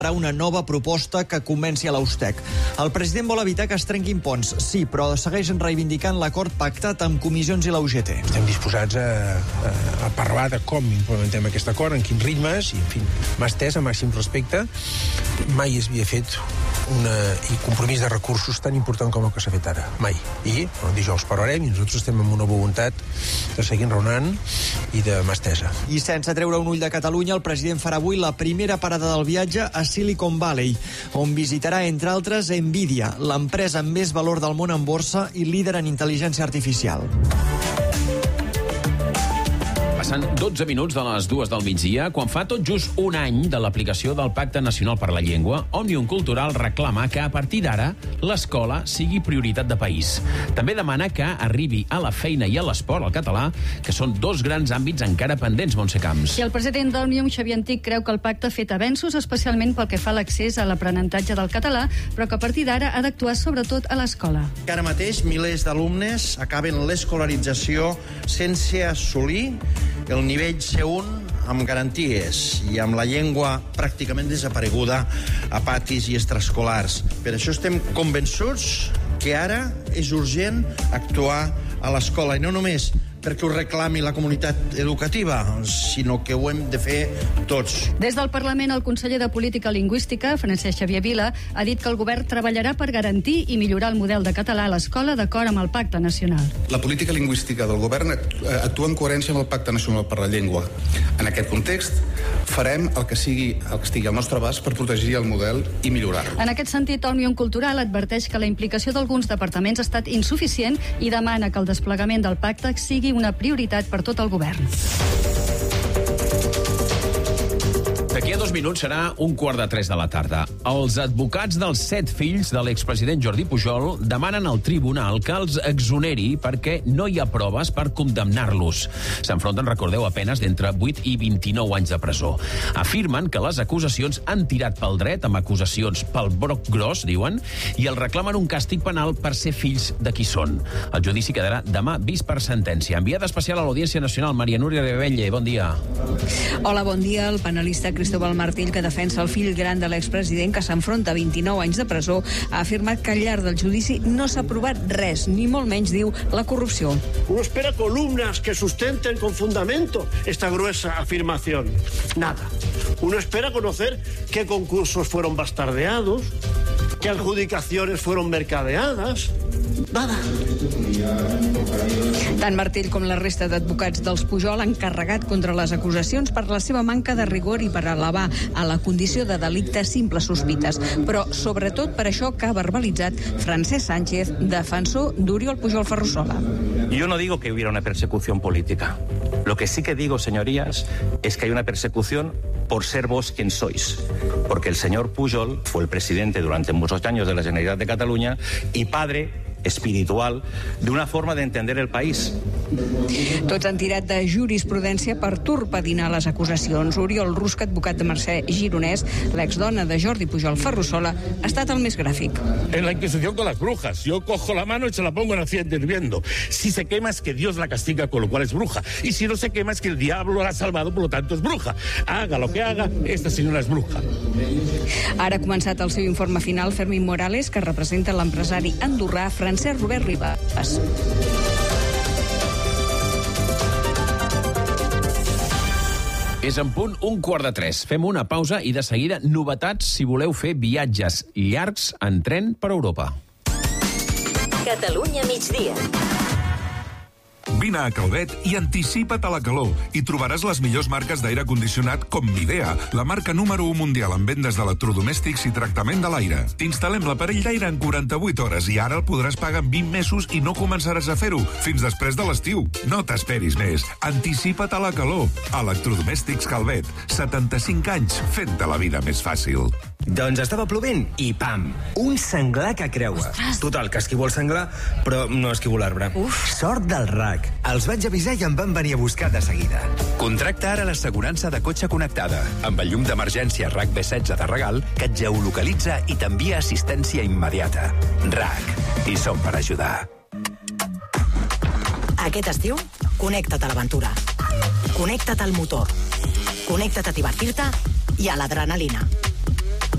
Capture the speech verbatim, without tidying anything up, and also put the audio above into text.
una nova proposta que comenci a l'Austec. El president vol evitar que es trenquin ponts, sí, però segueix reivindicant l'acord pactat amb comissions i la U G T. Estem disposats a, a, a parlar de com implementem aquest acord, en quins ritmes, i, en fi, mà estès, a màxim respecte. Mai es havia fet una, i compromís de recursos tan important com el que s'ha fet ara. Mai. I el dijous parlarem i nosaltres estem amb una voluntat de seguir enraonant i de mà estesa. I sense treure un ull de Catalunya, el president farà avui la primera parada del viatge a Silicon Valley, on visitarà, entre altres, Nvidia, l'empresa amb més valor del món en borsa i líder en intel·ligència artificial. Passen dotze minuts de les dues del migdia, quan fa tot just un any de l'aplicació del Pacte Nacional per la Llengua, Òmnium Cultural reclama que a partir d'ara l'escola sigui prioritat de país. També demana que arribi a la feina i a l'esport el català, que són dos grans àmbits encara pendents, Montse Camps. I el president d'Òmnium, Xavier Antic, creu que el pacte ha fet avenços, especialment pel que fa a l'accés a l'aprenentatge del català, però que a partir d'ara ha d'actuar sobretot a l'escola. Ara mateix milers d'alumnes acaben l'escolarització sense assolir el nivell C un amb garanties i amb la llengua pràcticament desapareguda a patis i extraescolars. Per això estem convençuts que ara és urgent actuar a l'escola, i no només perquè ho reclami la comunitat educativa, sinó que ho hem de fer tots. Des del Parlament, el conseller de Política Lingüística, Francesc Xavier Vila, ha dit que el govern treballarà per garantir i millorar el model de català a l'escola d'acord amb el Pacte Nacional. La política lingüística del govern actua en coherència amb el Pacte Nacional per la Llengua. En aquest context, farem el que sigui el que estigui al nostre abast per protegir el model i millorar-lo. En aquest sentit, Òmnium Cultural adverteix que la implicació d'alguns departaments ha estat insuficient i demana que el desplegament del pacte sigui una prioritat per tot el govern. D'aquí a dos minuts serà un quart de tres de la tarda. Els advocats dels set fills de l'expresident Jordi Pujol demanen al tribunal que els exoneri perquè no hi ha proves per condemnar-los. S'enfronten, recordeu, a penes d'entre vuit i vint-i-nou anys de presó. Afirmen que les acusacions han tirat pel dret, amb acusacions pel broc gros, diuen, i el reclamen un càstig penal per ser fills de qui són. El judici quedarà demà vist per sentència. Enviada especial a l'Audiència Nacional, Maria Núria Rebelle, bon dia. Hola, bon dia. El penalista Cristóbal Martell, que defensa el fill gran de l'expresident, que s'enfronta a vint-i-nou anys de presó, ha afirmat que al llarg del judici no s'ha provat res, ni molt menys, diu, la corrupció. Uno espera columnas que sustenten con fundamento esta gruesa afirmación. Nada. Uno espera conocer qué concursos fueron bastardeados, qué adjudicaciones fueron mercadeadas. Nada. Tant Martell com la resta d'advocats dels Pujol han carregat contra les acusacions per la seva manca de rigor i per elevar a la condició de delicte simples sospites, però sobretot per això que ha verbalitzat Francesc Sánchez, defensor d'Oriol Pujol Ferrusola. Yo no digo que hubiera una persecución política. Lo que sí que digo, señorías, es que hay una persecución por ser vos quien sois. Porque el señor Pujol fue el presidente durante muchos años de la Generalitat de Cataluña y padre espiritual d'una forma d'entender el país. Tots han tirat de jurisprudència per torpedinar les acusacions. Oriol Rusca, advocat de Mercè Gironès, l'exdona de Jordi Pujol Ferrusola, ha estat el més gràfic. En la Inquisición con las brujas, yo cojo la mano y se la pongo en aceite hirviendo. Si se quema es que Dios la castiga, con lo cual es bruja. Y si no se quema es que el diablo la ha salvado, por lo tanto es bruja. Haga lo que haga, esta señora es bruja. Ara ha començat el seu informe final Fermín Morales, que representa l'empresari andorrà Francesc Robert Ribas. És en punt un quart de tres. Fem una pausa i de seguida novetats si voleu fer viatges llargs en tren per Europa. Catalunya migdia. Vine a Calvet i anticipa't a la calor i trobaràs les millors marques d'aire condicionat com Midea, la marca número u mundial en vendes d'electrodomèstics i tractament de l'aire. T'instal·lem l'aparell d'aire en quaranta-vuit hores i ara el podràs pagar en vint mesos i no començaràs a fer-ho fins després de l'estiu. No t'esperis més. Anticipa't a la calor. Electrodomèstics Calvet. setanta-cinc anys fent-te la vida més fàcil. Doncs estava plovent i pam! Un senglar que creua. Ostres. Total, que esquivo el senglar, però no esquivo l'arbre. Sort del R A C. Els vaig avisar i em van venir a buscar de seguida. Contracta ara l'assegurança de cotxe connectada, amb el llum d'emergència R A C B setze de regal, que et geolocalitza i t'envia assistència immediata. R A C. I som per ajudar. Aquest estiu, connecta't a l'aventura. Connecta't al motor. Connecta't a divertir-te i a l'adrenalina.